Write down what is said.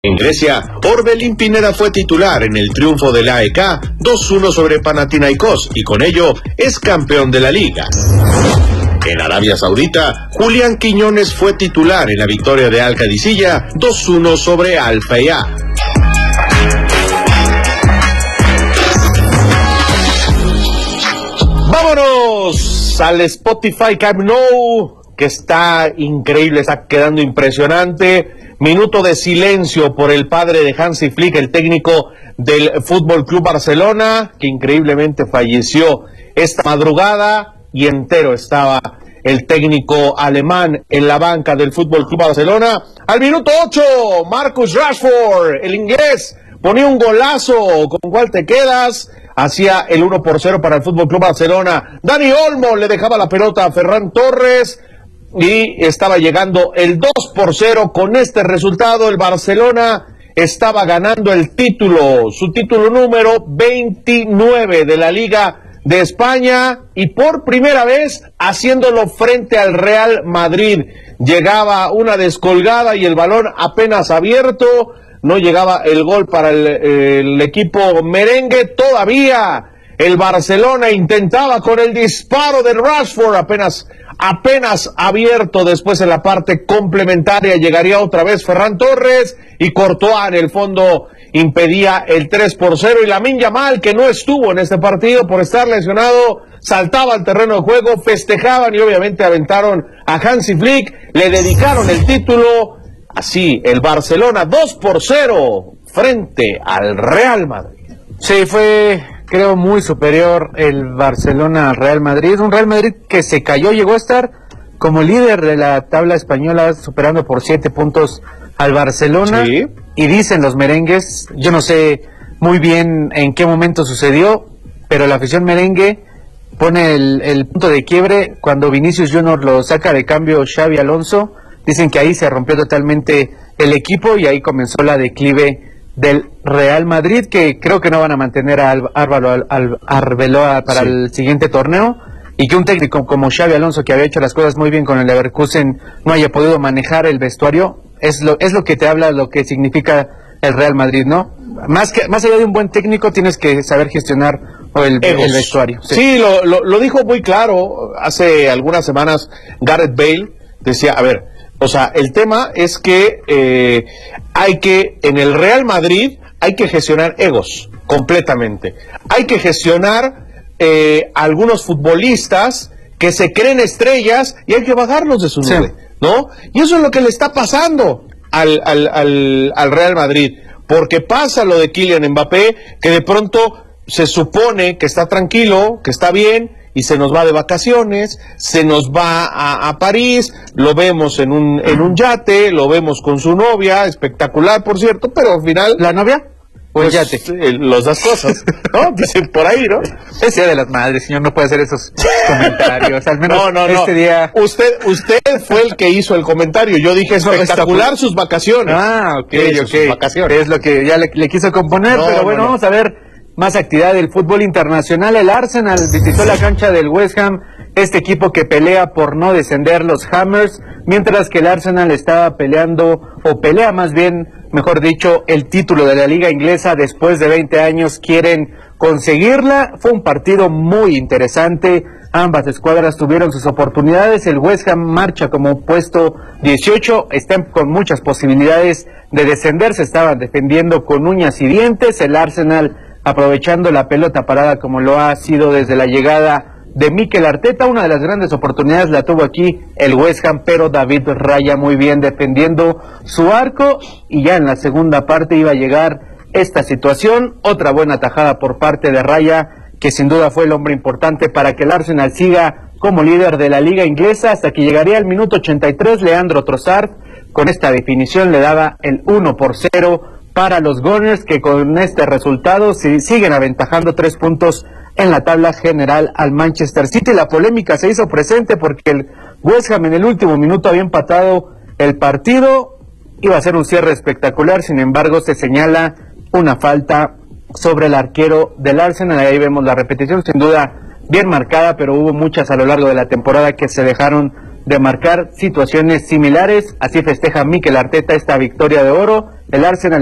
En Grecia, Orbelín Pineda fue titular en el triunfo del AEK 2-1 sobre Panathinaikos y con ello es campeón de la liga. En Arabia Saudita, Julián Quiñones fue titular en la victoria de Al Qadisiyah 2-1 sobre Al Fayha. Vámonos al Spotify Camp Nou, que está increíble, está quedando impresionante. Minuto de silencio por el padre de Hansi Flick, el técnico del Fútbol Club Barcelona, que increíblemente falleció esta madrugada, y entero estaba el técnico alemán en la banca del Fútbol Club Barcelona. Al minuto 8, Marcus Rashford, el inglés, ponía un golazo. ¿Con cuál te quedas? Hacía el 1-0 para el Fútbol Club Barcelona. Dani Olmo le dejaba la pelota a Ferran Torres y estaba llegando el 2-0. Con este resultado el Barcelona estaba ganando el título, su título número 29 de la Liga de España, y por primera vez haciéndolo frente al Real Madrid. Llegaba una descolgada y el balón apenas abierto, no llegaba el gol para el equipo merengue. Todavía el Barcelona intentaba con el disparo de Rashford, apenas abierto. Después en la parte complementaria llegaría otra vez Ferran Torres y Courtois en el fondo impedía el 3-0, y Lamine Yamal, que no estuvo en este partido por estar lesionado, saltaba al terreno de juego, festejaban y obviamente aventaron a Hansi Flick, le dedicaron el título. Así el Barcelona 2-0 frente al Real Madrid. Sí, fue, creo, muy superior el Barcelona al Real Madrid. Un Real Madrid que se cayó, llegó a estar como líder de la tabla española, superando por 7 puntos al Barcelona. Sí. Y dicen los merengues, yo no sé muy bien en qué momento sucedió, pero la afición merengue pone el punto de quiebre cuando Vinicius Junior lo saca de cambio Xabi Alonso. Dicen que ahí se rompió totalmente el equipo y ahí comenzó la declive del Real Madrid, que creo que no van a mantener a Arbeloa para el siguiente torneo, y que un técnico como Xabi Alonso, que había hecho las cosas muy bien con el Leverkusen, no haya podido manejar el vestuario. Es lo que te habla lo que significa el Real Madrid, ¿no? Más allá de un buen técnico, tienes que saber gestionar el vestuario. Sí, lo dijo muy claro hace algunas semanas Gareth Bale. Decía, a ver, o sea, el tema es que en el Real Madrid hay que gestionar egos completamente. Hay que gestionar algunos futbolistas que se creen estrellas y hay que bajarlos de su nube, sí, ¿no? Y eso es lo que le está pasando al Real Madrid, porque pasa lo de Kylian Mbappé, que de pronto se supone que está tranquilo, que está bien, y se nos va de vacaciones, se nos va a París, lo vemos en un yate, lo vemos con su novia, espectacular por cierto, pero al final... ¿La novia? Pues yate. Las dos cosas, ¿no? Dicen por ahí, ¿no? Es Día de las Madres, señor, no puede hacer esos comentarios, al menos no. día... Usted fue el que hizo el comentario, yo dije espectacular sus vacaciones. Ok. Sus vacaciones. Es lo que ya le quiso componer, pero bueno, vamos a ver... Más actividad del fútbol internacional. El Arsenal visitó la cancha del West Ham, este equipo que pelea por no descender, los Hammers, mientras que el Arsenal estaba peleando, o pelea más bien, mejor dicho, el título de la liga inglesa. Después de 20 años quieren conseguirla. Fue un partido muy interesante, ambas escuadras tuvieron sus oportunidades. El West Ham marcha como puesto 18, están con muchas posibilidades de descender, se estaban defendiendo con uñas y dientes. El Arsenal aprovechando la pelota parada como lo ha sido desde la llegada de Mikel Arteta. Una de las grandes oportunidades la tuvo aquí el West Ham, pero David Raya muy bien defendiendo su arco, y ya en la segunda parte iba a llegar esta situación. Otra buena tajada por parte de Raya, que sin duda fue el hombre importante para que el Arsenal siga como líder de la liga inglesa, hasta que llegaría el minuto 83, Leandro Trossard, con esta definición le daba el 1-0 para los Gunners, que con este resultado siguen aventajando 3 puntos en la tabla general al Manchester City. La polémica se hizo presente porque el West Ham en el último minuto había empatado el partido, iba a ser un cierre espectacular, sin embargo se señala una falta sobre el arquero del Arsenal. Ahí vemos la repetición, sin duda bien marcada, pero hubo muchas a lo largo de la temporada que se dejaron de marcar situaciones similares. Así festeja Mikel Arteta esta victoria de oro. El Arsenal